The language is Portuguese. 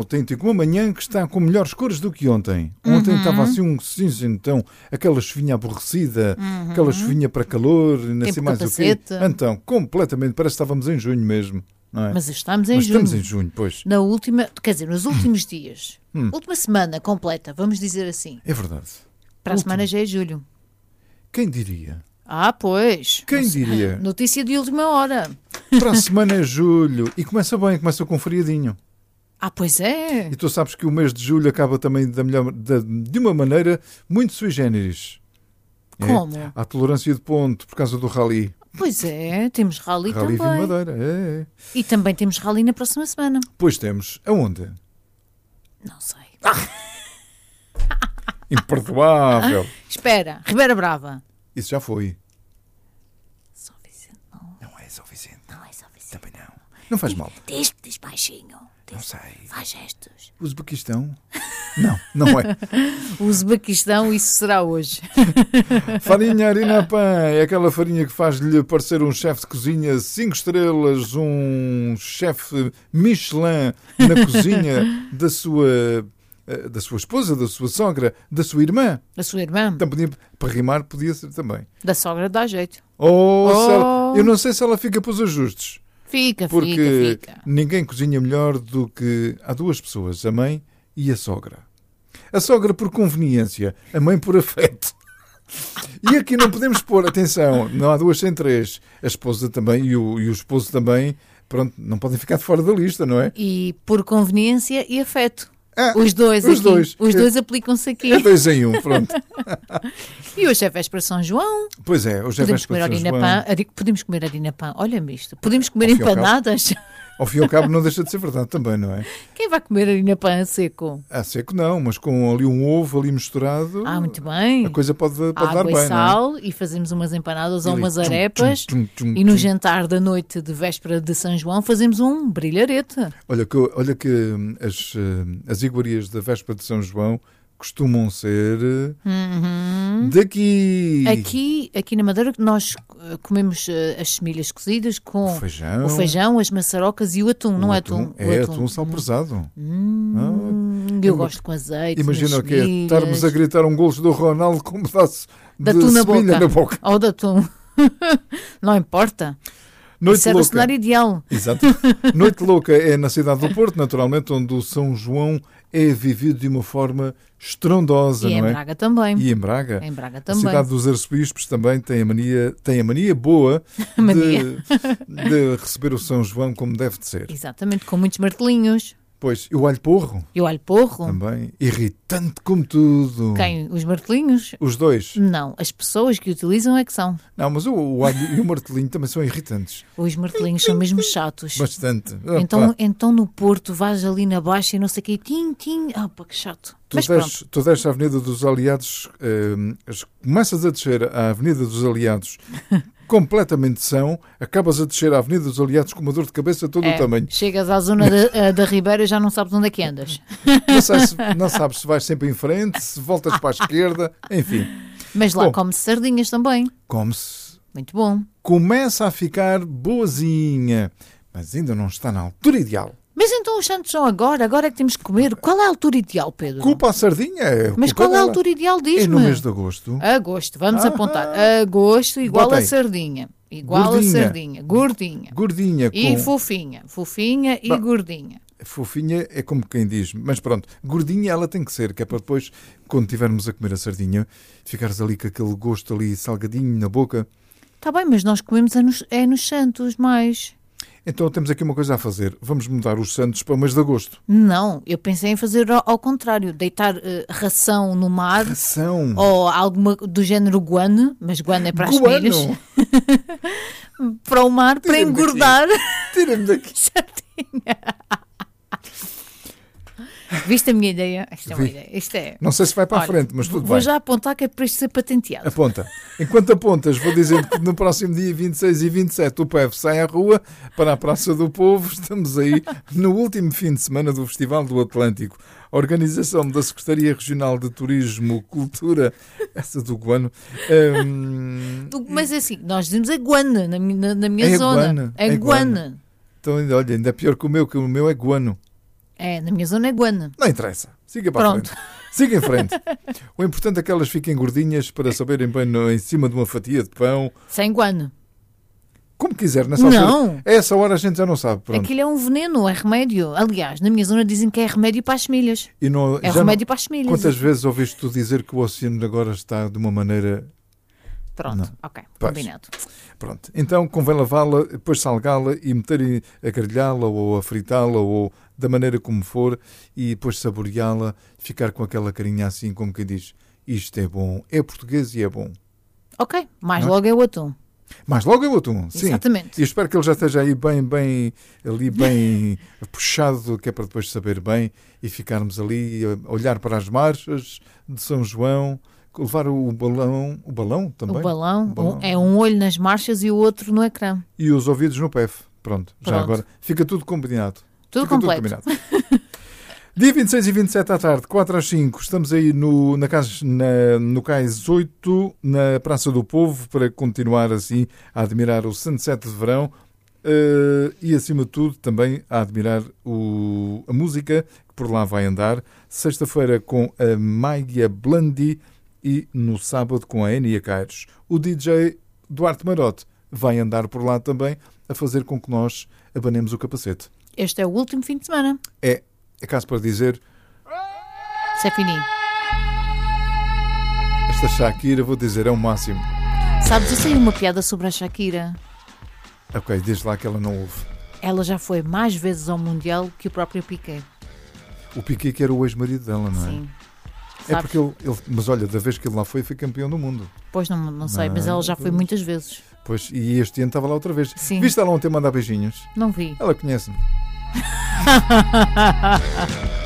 autêntico, uma manhã que está com melhores cores do que ontem. Ontem estava assim um cinzentão, aquela chuvinha aborrecida, aquela chuvinha para calor, não sei mais o quê. Então, completamente, parece que estávamos em junho mesmo. Não é? Mas estamos em junho. Estamos em junho, pois. Nos últimos dias. Última semana completa, vamos dizer assim. É verdade. Para a semana já é julho. Quem diria? Pois. Quem diria? Notícia de última hora. Para a semana é julho e começa bem, começa com um feriadinho. Pois é. E tu sabes que o mês de julho acaba também de uma maneira muito sui generis. Como? Há tolerância de ponto por causa do rally. Pois é, temos rally também. Rally Vinho Madeira, é. E também temos rally na próxima semana. Pois temos. Aonde? Não sei. Imperdoável. Espera, Ribeira Brava. Isso já foi. São Vicente, não. Não é São Vicente. Não é São Vicente. Também não. Não faz mal. Diz baixinho. Não sei. Faz gestos. Uzbequistão? Não é. O Uzbequistão, isso será hoje. Farinha Harina Pan é aquela farinha que faz-lhe parecer um chefe de cozinha 5 estrelas, um chefe Michelin na cozinha da sua esposa, da sua sogra, da sua irmã. Da sua irmã? Então, para rimar, podia ser também. Da sogra dá jeito. Eu não sei se ela fica para os ajustes. Porque ninguém cozinha melhor do que... Há duas pessoas, a mãe e a sogra. A sogra por conveniência, a mãe por afeto. E aqui não podemos pôr, atenção, não há duas sem três. A esposa também e o esposo também, pronto, não podem ficar de fora da lista, não é? E por conveniência e afeto. Os dois aplicam-se aqui. É 2 em 1, pronto. E hoje é véspera de São João. Pois é, hoje é véspera de São João. Podemos comer harina pão. Olha-me isto. Podemos comer empanadas. Ao fim e ao cabo não deixa de ser verdade também, não é? Quem vai comer harina pão a seco? A seco não, mas com ali um ovo ali misturado. Muito bem. A coisa pode dar água bem, e sal, não é? e fazemos umas empanadas ou umas arepas. E no jantar da noite de véspera de São João fazemos um brilharete. Olha que as iguarias da véspera de São João costumam ser daqui. Aqui na Madeira nós comemos as semilhas cozidas com o feijão, as maçarocas e o atum, não é atum? É atum salprezado. Eu gosto com azeite. Imagina o que é estarmos a gritar um golos do Ronaldo com um pedaço de atum na boca. Ou de atum. Não importa. Noite era louca. O cenário ideal. Exato. Noite louca é na cidade do Porto, naturalmente, onde o São João é vivido de uma forma estrondosa, não é? E em Braga também. E em Braga. Em Braga também. A cidade dos arcebispos também tem a mania boa de receber o São João como deve de ser. Exatamente, com muitos martelinhos. Pois, e o alho porro? E o alho porro? Também. Irritante como tudo. Quem? Os martelinhos? Os dois? Não, as pessoas que utilizam é que são. Não, mas o alho e o martelinho também são irritantes. Os martelinhos são mesmo chatos. Bastante. Então no Porto vais ali na Baixa e não sei o quê, tim. Pá, que chato. Tu desces a Avenida dos Aliados, começas a descer a Avenida dos Aliados completamente são, acabas a descer a Avenida dos Aliados com uma dor de cabeça todo o tamanho. Chegas à zona da Ribeira e já não sabes onde é que andas. Não sabes se vais sempre em frente, se voltas para a esquerda, enfim. Mas lá come-se sardinhas também. Come-se. Muito bom. Começa a ficar boazinha, mas ainda não está na altura ideal. Mas então os santos são agora é que temos que comer. Qual é a altura ideal, Pedro? Culpa a sardinha. Mas qual é a altura ideal, diz-me? É no mês de agosto. Agosto, vamos apontar. Agosto igual a sardinha. Igual a sardinha. Gordinha. E fofinha. Fofinha e gordinha. Fofinha é como quem diz, mas pronto, gordinha ela tem que ser, que é para depois, quando estivermos a comer a sardinha, ficares ali com aquele gosto ali salgadinho na boca. Está bem, mas nós comemos nos santos mais. Então temos aqui uma coisa a fazer. Vamos mudar os santos para o mês de agosto. Não, eu pensei em fazer ao contrário. Deitar ração no mar. Ração? Ou alguma do género guano. Mas guano é para as filhas. Para o mar, para engordar. Tira-me daqui. Viste a minha ideia? Esta é uma ideia. Isto é... Não sei se vai para a frente, mas tudo bem. Vou já apontar que é para isto ser patenteado. Aponta. Enquanto apontas, vou dizer que no próximo dia 26 e 27 o PEV sai à rua para a Praça do Povo. Estamos aí no último fim de semana do Festival do Atlântico. A organização da Secretaria Regional de Turismo, Cultura, essa do Guano. Mas é assim, nós dizemos a Guana na minha zona. Guana. É Guana. Então, olha, ainda é pior que o meu é Guano. Na minha zona é Guana. Não interessa. Siga para a frente. Siga em frente. O importante é que elas fiquem gordinhas para saberem bem em cima de uma fatia de pão. Sem Guana. Como quiser, nessa altura. A essa hora a gente já não sabe. Pronto. Aquilo é um veneno, é remédio. Aliás, na minha zona dizem que é remédio para as milhas. Para as milhas. Quantas vezes ouviste tu dizer que o oceano agora está de uma maneira... Pronto, ok, combinado. Pronto, então convém lavá-la, depois salgá-la e meter a grelhá-la ou a fritá-la ou da maneira como for e depois saboreá-la, ficar com aquela carinha assim como quem diz, isto é bom, é português e é bom. Ok, logo é o atum. Mais logo é o atum, sim. Exatamente. E espero que ele já esteja aí bem puxado, que é para depois saber bem e ficarmos ali a olhar para as marchas de São João, levar o balão também. O balão é um olho nas marchas e o outro no ecrã. E os ouvidos no PEF. Pronto. Já agora fica tudo combinado. Tudo completo. Dia 26 e 27 à tarde, 4 às 5, estamos aí no Cais 8, na Praça do Povo, para continuar assim a admirar o sunset de verão e, acima de tudo, também a admirar a música que por lá vai andar. Sexta-feira com a Maia Blandi e no sábado com a Enia Caires. O DJ Duarte Marote vai andar por lá também a fazer com que nós abanemos o capacete. Este é o último fim de semana. É caso para dizer... C'est fini. Esta Shakira, vou dizer, é o máximo. Sabes, eu sei uma piada sobre a Shakira. Ok, desde lá que ela não ouve. Ela já foi mais vezes ao Mundial que o próprio Piqué. O Piqué que era o ex-marido dela, não é? Sim. É porque ele... Mas olha, da vez que ele lá foi campeão do mundo. Pois não sei, mas ela já foi muitas vezes. Pois, e este ano estava lá outra vez. Sim. Viste ela ontem mandar beijinhos? Não vi. Ela conhece-me.